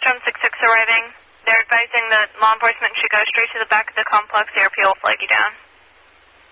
Maelstrom 6-6 arriving. They're advising that law enforcement should go straight to the back of the complex. The RP will flag you down.